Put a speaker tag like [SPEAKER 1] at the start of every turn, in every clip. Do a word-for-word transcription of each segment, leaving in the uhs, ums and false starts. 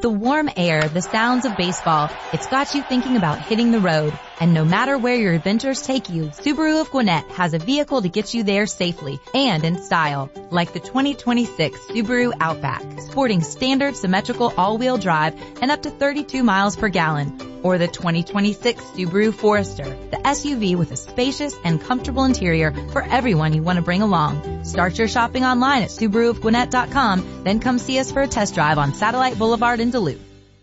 [SPEAKER 1] the warm air, the sounds of baseball, it's got you thinking about hitting the road. And no matter where your adventures take you, Subaru of Gwinnett has a vehicle to get you there safely and in style. Like the twenty twenty-six Subaru Outback, sporting standard symmetrical all-wheel drive and up to thirty-two miles per gallon. Or the twenty twenty-six Subaru Forester, the S U V with a spacious and comfortable interior for everyone you want to bring along. Start your shopping online at Subaru of Gwinnett dot com, then come see us for a test drive on Satellite Boulevard in Duluth.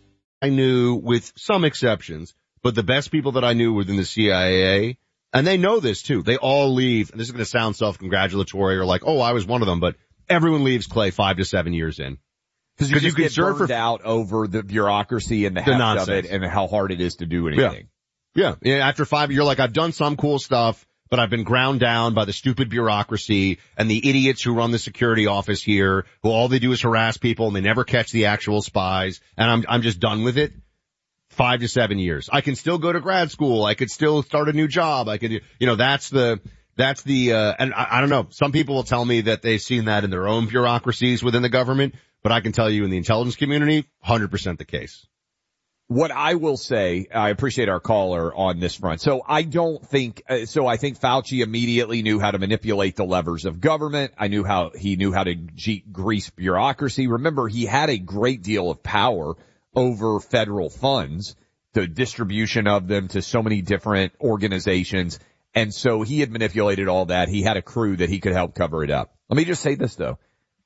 [SPEAKER 2] I knew, with some exceptions, but the best people that I knew within the C I A, and they know this too, they all leave, and this is going to sound self-congratulatory or like, oh, I was one of them, but everyone leaves, Clay, five to seven years in.
[SPEAKER 3] Because you, you get burned for, out over the bureaucracy and the, the heft nonsense. Of it and how hard it is to do anything.
[SPEAKER 2] Yeah. yeah. Yeah. After five, you're like, I've done some cool stuff, but I've been ground down by the stupid bureaucracy and the idiots who run the security office here, who all they do is harass people and they never catch the actual spies. And I'm, I'm just done with it. Five to seven years. I can still go to grad school. I could still start a new job. I could, you know, that's the, that's the, uh, and I, I don't know. Some people will tell me that they've seen that in their own bureaucracies within the government. But I can tell you in the intelligence community, one hundred percent the case.
[SPEAKER 3] What I will say, I appreciate our caller on this front. So I don't think, uh, so I think Fauci immediately knew how to manipulate the levers of government. I knew how, he knew how to g- grease bureaucracy. Remember, he had a great deal of power over federal funds, the distribution of them to so many different organizations. And so he had manipulated all that. He had a crew that he could help cover it up. Let me just say this though.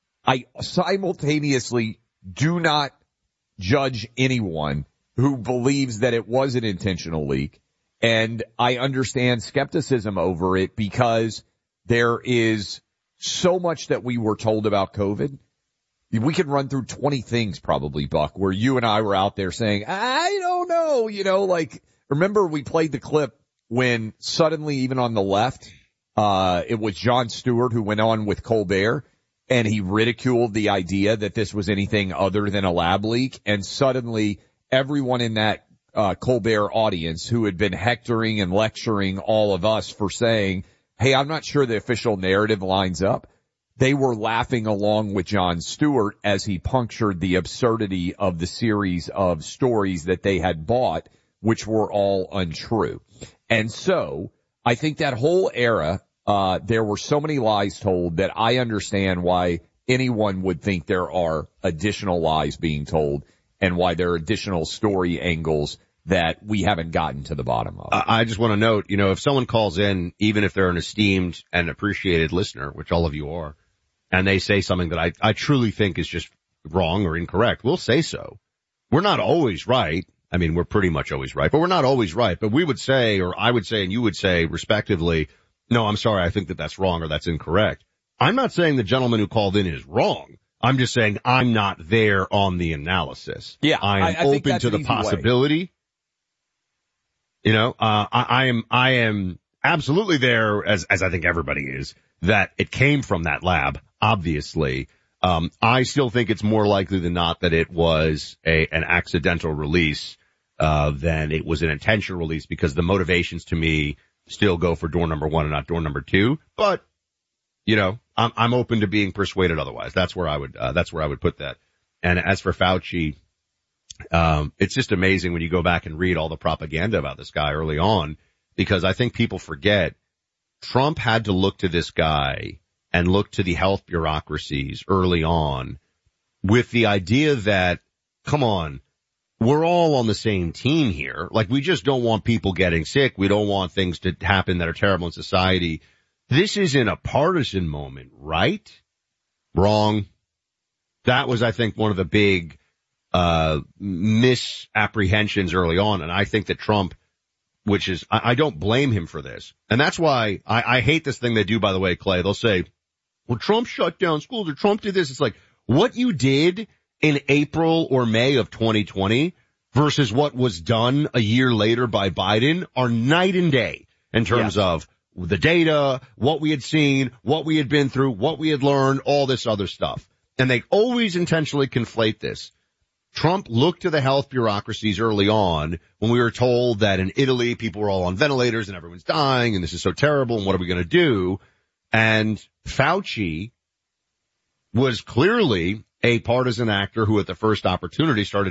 [SPEAKER 3] I simultaneously do not judge anyone who believes that it was an intentional leak, and I understand skepticism over it because there is so much that we were told about COVID. We could run through twenty things probably, Buck, where you and I were out there saying, I don't know, you know, like, remember we played the clip when suddenly even on the left, uh, it was Jon Stewart who went on with Colbert. And he ridiculed the idea that this was anything other than a lab leak. And suddenly everyone in that uh Colbert audience who had been hectoring and lecturing all of us for saying, hey, I'm not sure the official narrative lines up, they were laughing along with Jon Stewart as he punctured the absurdity of the series of stories that they had bought, which were all untrue. And so I think that whole era, Uh, there were so many lies told that I understand why anyone would think there are additional lies being told and why there are additional story angles that we haven't gotten to the bottom of.
[SPEAKER 2] I just want to note, you know, if someone calls in, even if they're an esteemed and appreciated listener, which all of you are, and they say something that I, I truly think is just wrong or incorrect, we'll say so. We're not always right. I mean, we're pretty much always right, but we're not always right. But we would say, or I would say, and you would say, respectively, no, I'm sorry, I think that that's wrong or that's incorrect. I'm not saying the gentleman who called in is wrong. I'm just saying I'm not there on the analysis.
[SPEAKER 3] Yeah,
[SPEAKER 2] I am
[SPEAKER 3] I, I
[SPEAKER 2] open to the possibility. Way. You know, uh, I, I am, I am absolutely there, as, as I think everybody is, that it came from that lab, obviously. Um, I still think it's more likely than not that it was a, an accidental release, uh, than it was an intentional release, because the motivations to me still go for door number one and not door number two. But, you know, I'm, I'm open to being persuaded otherwise. That's where I would, uh, that's where I would put that. And as for Fauci, um, it's just amazing when you go back and read all the propaganda about this guy early on, because I think people forget Trump had to look to this guy and look to the health bureaucracies early on with the idea that, come on, we're all on the same team here. Like, we just don't want people getting sick. We don't want things to happen that are terrible in society. This isn't a partisan moment, right? Wrong. That was, I think, one of the big, uh, misapprehensions early on. And I think that Trump, which is, I, I don't blame him for this. And that's why I, I hate this thing they do, by the way, Clay. They'll say, well, Trump shut down schools or Trump did this. It's like, what you did in April or May of twenty twenty versus what was done a year later by Biden are night and day in terms yes. of the data, what we had seen, what we had been through, what we had learned, all this other stuff. And they always intentionally conflate this. Trump looked to the health bureaucracies early on when we were told that in Italy people were all on ventilators and everyone's dying and this is so terrible and what are we going to do? And Fauci was clearly a partisan actor who at the first opportunity started